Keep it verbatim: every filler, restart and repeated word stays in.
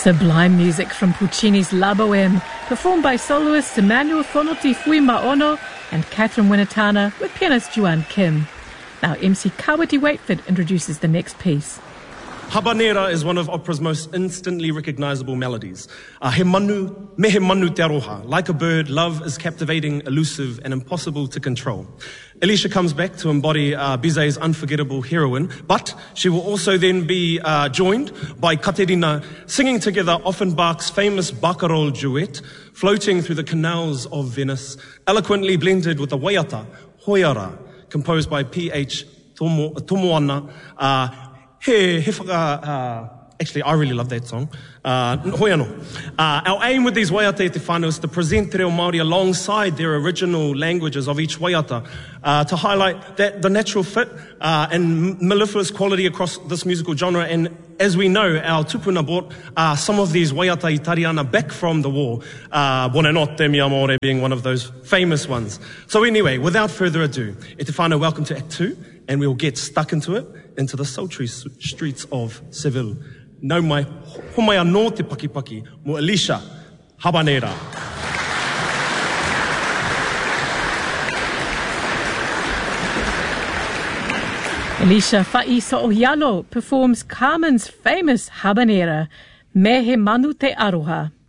Sublime music from Puccini's La Boheme, performed by soloists Emmanuel Thonoti Fuimaono and Catherine Winatana with pianist Juan Kim. Now M C Kawati Waitford introduces the next piece. Habanera is one of opera's most instantly recognizable melodies. Uh, he manu, me he manu te aroha. Like a bird, love is captivating, elusive, and impossible to control. Elisha comes back to embody uh, Bizet's unforgettable heroine, but she will also then be uh, joined by Katerina singing together Offenbach's famous Barcarolle duet, floating through the canals of Venice, eloquently blended with the waiata, Hoiara, composed by P H Tomo, Tomoana, uh, He, he whaka, uh, actually, I really love that song. Uh, Hoiano. Uh, our aim with these waiata te whānau is to present te reo Māori alongside their original languages of each waiata, uh, to highlight that the natural fit uh, and mellifluous quality across this musical genre. And as we know, our tupuna brought uh, some of these waiata itariana back from the war, uh, Bonanotte Mia Māori being one of those famous ones. So anyway, without further ado, e te whānau, welcome to Act Two, and we'll get stuck into it, into the sultry streets of Seville. Nau mai, homai anō te pakipaki, mo Elisha Habanera. Elisha Fa'i So'ohialo performs Carmen's famous Habanera, Me he manu te aroha.